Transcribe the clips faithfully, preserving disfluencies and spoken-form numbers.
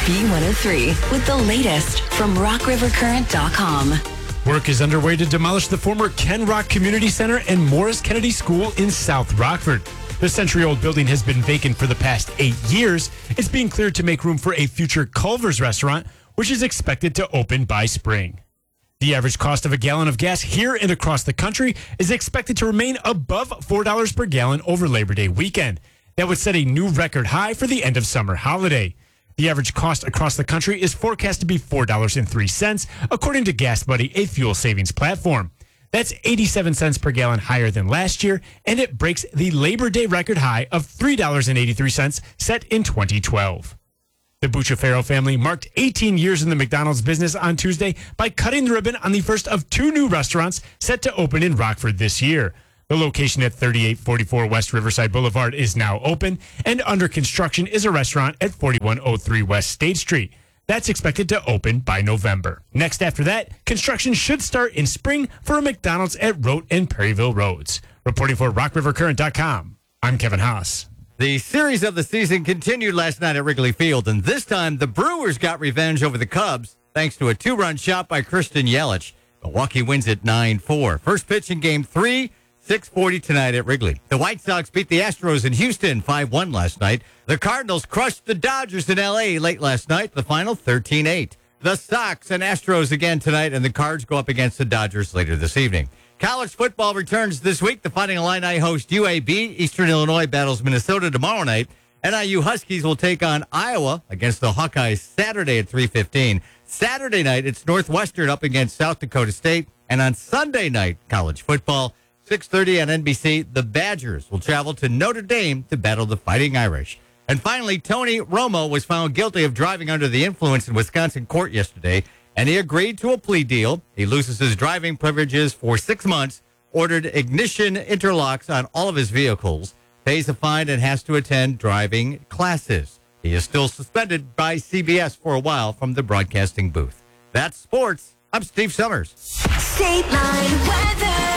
B one oh three with the latest from rock river current dot com. Work is underway to demolish the former Ken Rock Community Center and Morris Kennedy School in South Rockford. The century-old building has been vacant for the past eight years. It's being cleared to make room for a future Culver's restaurant, which is expected to open by spring. The average cost of a gallon of gas here and across the country is expected to remain above four dollars per gallon over Labor Day weekend. That would set a new record high for the end of summer holiday. The average cost across the country is forecast to be four dollars and three cents, according to GasBuddy, a fuel savings platform. That's eighty-seven cents per gallon higher than last year, and it breaks the Labor Day record high of three dollars and eighty-three cents set in twenty twelve. The Bucciafero family marked eighteen years in the McDonald's business on Tuesday by cutting the ribbon on the first of two new restaurants set to open in Rockford this year. The location at thirty-eight forty-four West Riverside Boulevard is now open, and under construction is a restaurant at forty-one oh three West State Street. That's expected to open by November. Next after that, construction should start in spring for a McDonald's at Rote and Perryville Roads. Reporting for rock river current dot com, I'm Kevin Haas. The series of the season continued last night at Wrigley Field, and this time the Brewers got revenge over the Cubs thanks to a two-run shot by Christian Yelich. Milwaukee wins it nine four. First pitch in game three. six forty tonight at Wrigley. The White Sox beat the Astros in Houston five one last night. The Cardinals crushed the Dodgers in L A late last night. The final thirteen eight. The Sox and Astros again tonight, and the Cards go up against the Dodgers later this evening. College football returns this week. The Fighting Illini host U A B. Eastern Illinois battles Minnesota tomorrow night. N I U Huskies will take on Iowa against the Hawkeyes Saturday at three fifteen. Saturday night, it's Northwestern up against South Dakota State. And on Sunday night, college football, six thirty on N B C, the Badgers will travel to Notre Dame to battle the Fighting Irish. And finally, Tony Romo was found guilty of driving under the influence in Wisconsin court yesterday, and he agreed to a plea deal. He loses his driving privileges for six months, ordered ignition interlocks on all of his vehicles, pays a fine, and has to attend driving classes. He is still suspended by C B S for a while from the broadcasting booth. That's sports. I'm Steve Summers. State Line weather.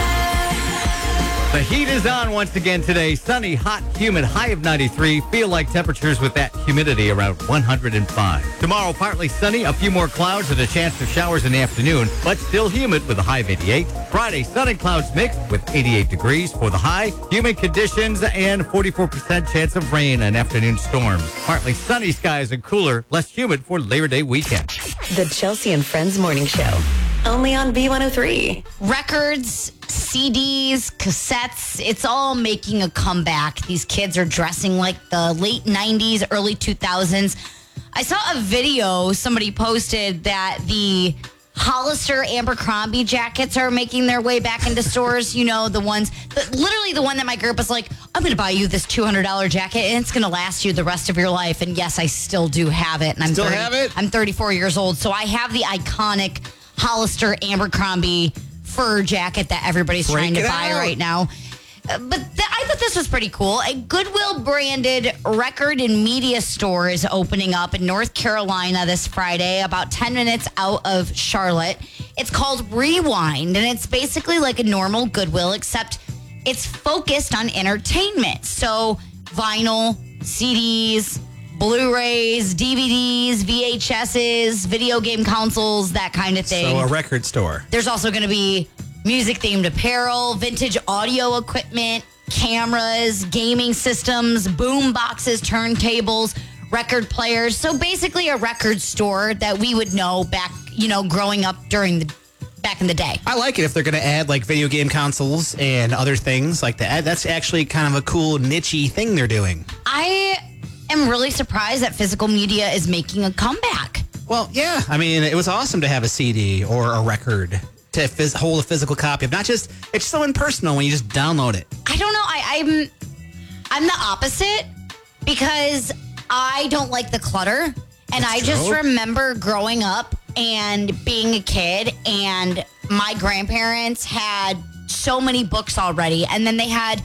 The heat is on once again today. Sunny, hot, humid, high of ninety-three. Feel like temperatures with that humidity around one hundred five. Tomorrow, partly sunny, a few more clouds and a chance of showers in the afternoon, but still humid with a high of eighty-eight. Friday, sun and clouds mixed with eighty-eight degrees for the high. Humid conditions and forty-four percent chance of rain and afternoon storms. Partly sunny skies and cooler, less humid for Labor Day weekend. The Chelsea and Friends Morning Show. Only on B one oh three. Records, C Ds, cassettes, it's all making a comeback. These kids are dressing like the late nineties, early two thousands. I saw a video somebody posted that the Hollister Abercrombie jackets are making their way back into stores. You know, the ones, the, literally the one that my group was like, I'm going to buy you this two hundred dollars jacket and it's going to last you the rest of your life. And yes, I still do have it. And I'm Still thirty, have it? I'm thirty-four years old. So I have the iconic Hollister Abercrombie fur jacket that everybody's Break trying to it buy out. right now. Uh, But th- I thought this was pretty cool. A Goodwill branded record and media store is opening up in North Carolina this Friday, about ten minutes out of Charlotte. It's called Rewind, and it's basically like a normal Goodwill, except it's focused on entertainment. So vinyl, C Ds, Blu-rays, D V Ds, V H S's, video game consoles, that kind of thing. So a record store. There's also going to be music-themed apparel, vintage audio equipment, cameras, gaming systems, boom boxes, turntables, record players. So basically a record store that we would know back, you know, growing up during the back in the day. I like it if they're going to add like video game consoles and other things like that. That's actually kind of a cool niche-y thing they're doing. I am really surprised that physical media is making a comeback. Well, yeah. I mean, it was awesome to have a C D or a record to phys- hold a physical copy of. Not just, it's so impersonal when you just download it. I don't know. I, I'm I'm the opposite because I don't like the clutter. And That's I just true. remember growing up and being a kid, and my grandparents had so many books already. And then they had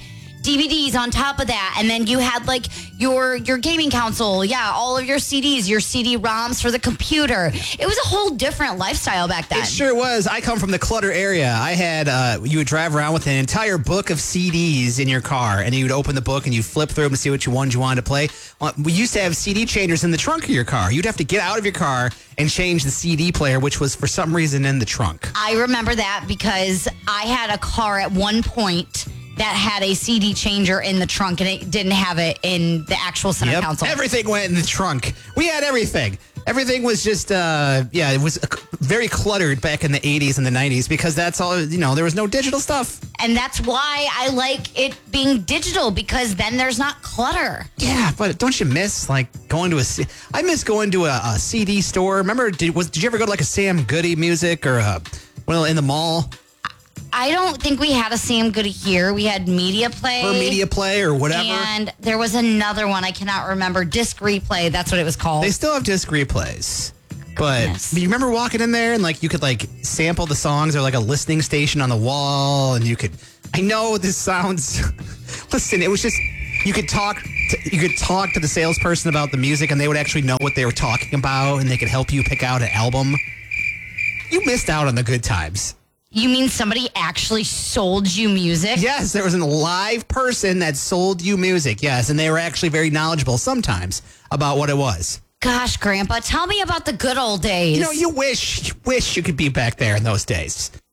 D V Ds on top of that, and then you had like your your gaming console, yeah, all of your C Ds, your C D ROMs for the computer. It was a whole different lifestyle back then. It sure was. I come from the clutter area. I had, uh, you would drive around with an entire book of C Ds in your car, and you would open the book and you flip through them and see which ones you wanted to play. Well, we used to have C D changers in the trunk of your car. You'd have to get out of your car and change the C D player, which was for some reason in the trunk. I remember that because I had a car at one point that had a C D changer in the trunk, and it didn't have it in the actual center Yep. console. Everything went in the trunk. We had everything. Everything was just, uh, yeah, it was very cluttered back in the eighties and the nineties because that's all, you know, there was no digital stuff. And that's why I like it being digital, because then there's not clutter. Yeah, but don't you miss like going to a? C- I miss going to a, a C D store. Remember, did was did you ever go to like a Sam Goody Music or a, well, in the mall I don't think we had a Sam Goody here. We had Media Play. or Media Play or whatever? And there was another one I cannot remember. Disc Replay. That's what it was called. They still have disc replays. But Goodness. you remember walking in there and like you could like sample the songs or like a listening station on the wall, and you could. I know this sounds. Listen, it was just you could talk. To, you could talk to the salesperson about the music, and they would actually know what they were talking about, and they could help you pick out an album. You missed out on the good times. You mean somebody actually sold you music? Yes, there was a live person that sold you music. Yes, and they were actually very knowledgeable sometimes about what it was. Gosh, Grandpa, tell me about the good old days. You know, you wish, you wish you could be back there in those days.